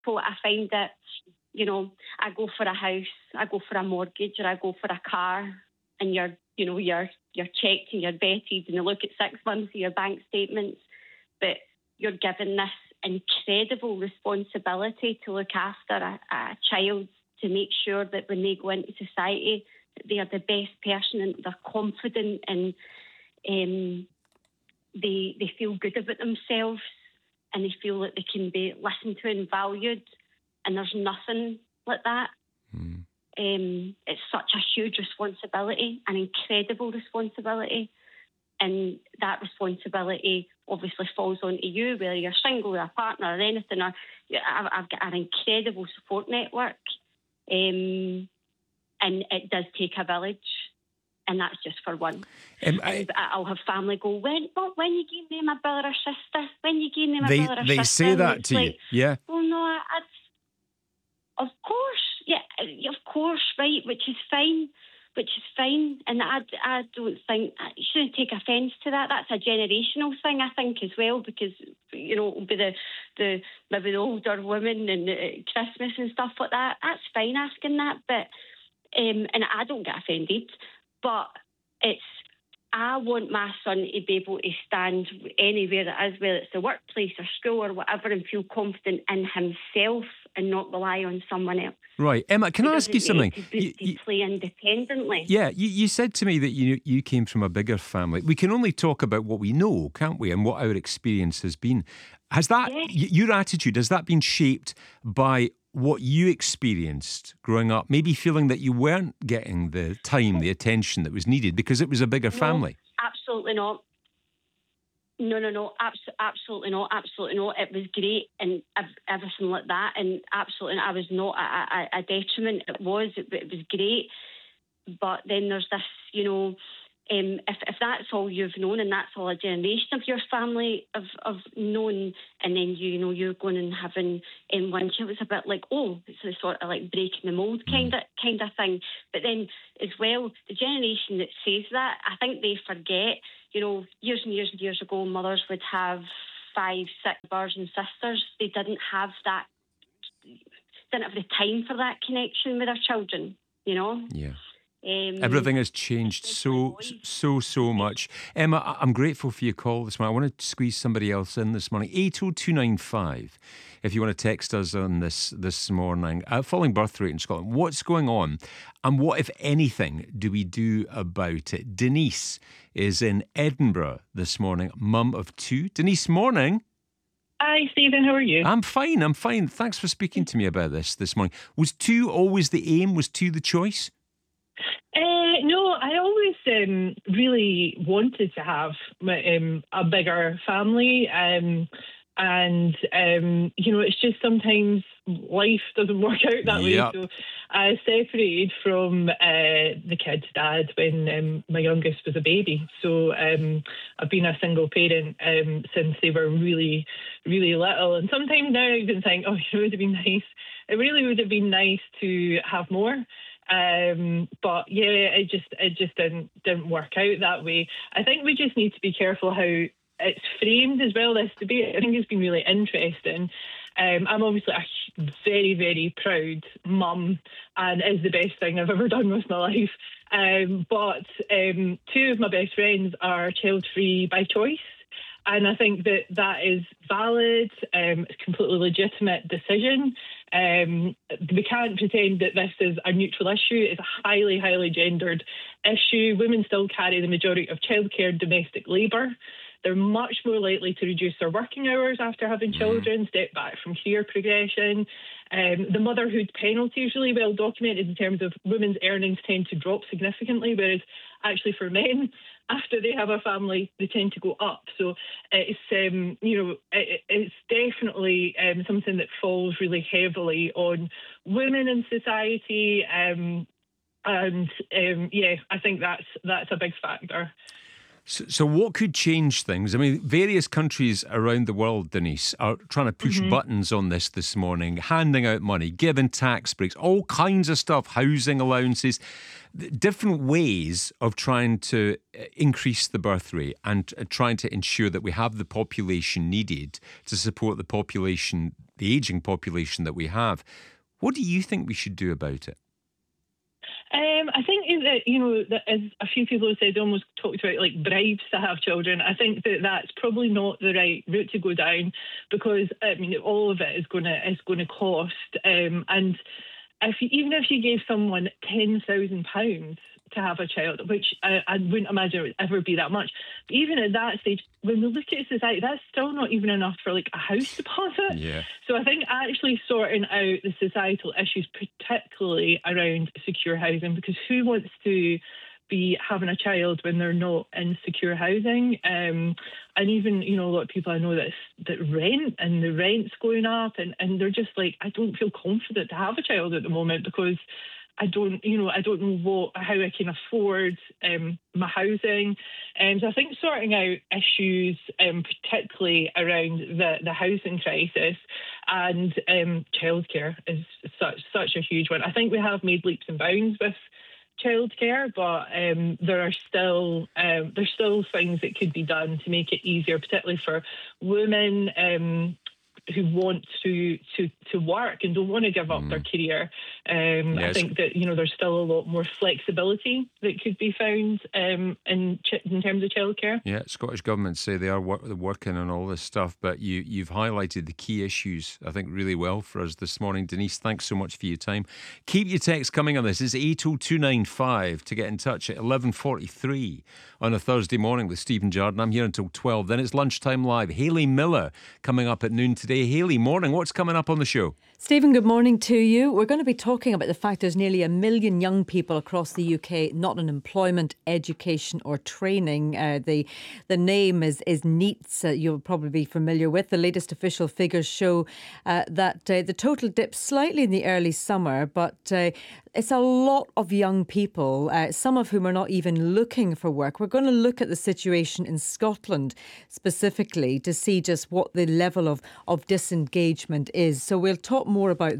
I find that, I go for a house, I go for a mortgage, or I go for a car, and you're checked and you're vetted, and you look at 6 months of your bank statements, but you're given this incredible responsibility to look after a child, to make sure that when they go into society, that they are the best person and they're confident and they feel good about themselves and they feel that they can be listened to and valued. And there's nothing like that. It's such a huge responsibility, an incredible responsibility. And that responsibility obviously falls onto you, whether you're single or a partner or anything. I've got an incredible support network. And it does take a village. And that's just for one. I'll have family go, when you gave me my brother or sister? When you gave me my brother or sister? They say that to you, yeah? Well, no, of course, yeah, of course, right, which is fine. And I don't think, you shouldn't take offence to that. That's a generational thing, I think, as well, because, it'll be the maybe the older women and Christmas and stuff like that. That's fine asking that, but, and I don't get offended, but I want my son to be able to stand anywhere it is, whether it's the workplace or school or whatever, and feel confident in himself and not rely on someone else. Right. Emma, can I ask you something? You play independently. Yeah, you said to me that you came from a bigger family. We can only talk about what we know, can't we, and what our experience has been. Has that, your attitude, has that been shaped by what you experienced growing up, maybe feeling that you weren't getting the time, the attention that was needed because it was a bigger family? Absolutely not. No, absolutely not. It was great and everything like that, and absolutely, I was not a detriment. It was great, but then there's this, if that's all you've known and that's all a generation of your family have known, and then you're going and having one child, it's a bit like, it's a sort of like breaking the mold kind of thing. But then as well, the generation that says that, I think they forget, years and years and years ago, mothers would have 5, 6 brothers and sisters. They didn't have the time for that connection with their children, Yeah. Everything has changed so much. Emma, I'm grateful for your call this morning. I want to squeeze somebody else in this morning. 80295, if you want to text us on this morning. Falling birth rate in Scotland. What's going on? And what, if anything, do we do about it? Denise is in Edinburgh this morning, mum of 2. Denise, morning. Hi, Stephen. How are you? I'm fine. Thanks for speaking to me about this morning. Was 2 always the aim? Was 2 the choice? No, I always really wanted to have a bigger family, and it's just sometimes life doesn't work out that way. So I separated from the kid's dad when my youngest was a baby. So I've been a single parent since they were really, really little. And sometimes now I even think, it would have been nice. It really would have been nice to have more. But yeah, it just didn't work out that way. I think we just need to be careful how it's framed as well, this debate. I think it's been really interesting. I'm obviously a very, very proud mum, and it's the best thing I've ever done with my life. But 2 of my best friends are child-free by choice. And I think that is valid. It's a completely legitimate decision. We can't pretend that this is a neutral issue. It's a highly, highly gendered issue. Women still carry the majority of childcare and domestic labour. They're much more likely to reduce their working hours after having children, step back from career progression. The motherhood penalty is really well documented in terms of women's earnings tend to drop significantly, whereas actually for men, after they have a family, they tend to go up. So it's it's definitely something that falls really heavily on women in society, I think that's a big factor. So what could change things? I mean, various countries around the world, Denise, are trying to push buttons on this morning, handing out money, giving tax breaks, all kinds of stuff, housing allowances, different ways of trying to increase the birth rate and trying to ensure that we have the population needed to support the population the ageing population that we have. What do you think we should do about it? I think that, that as a few people have said, almost talked about like bribes to have children. I think that that's probably not the right route to go down, because all of it is going to cost. And even if you gave someone £10,000 to have a child, which I wouldn't imagine it would ever be that much. But even at that stage, when we look at society, that's still not even enough for like a house deposit. Yeah. So I think actually sorting out the societal issues, particularly around secure housing, because who wants to be having a child when they're not in secure housing? And even, a lot of people I know that rent, and the rent's going up, and they're just like, I don't feel confident to have a child at the moment because I don't know how I can afford my housing. So I think sorting out issues, particularly around the housing crisis and childcare, is such a huge one. I think we have made leaps and bounds with childcare, but there's still things that could be done to make it easier, particularly for women who want to work and don't want to give up their career. I think that there's still a lot more flexibility that could be found in terms of childcare. Yeah, Scottish Government say they're working on all this stuff, but you've highlighted the key issues, I think, really well for us this morning. Denise, thanks so much for your time. Keep your text coming on this. It's 80295 to get in touch at 11:43 on a Thursday morning with Stephen Jardine. I'm here until 12. Then it's Lunchtime Live. Hayley Miller coming up at noon today. Hayley, morning. What's coming up on the show? Stephen, good morning to you. We're going to be talking about the fact there's nearly 1 million young people across the UK not in employment, education or training. The name is NEETs. You'll probably be familiar with. The latest official figures show that the total dipped slightly in the early summer, but it's a lot of young people, some of whom are not even looking for work. We're going to look at the situation in Scotland specifically to see just what the level of disengagement is. So we'll talk more about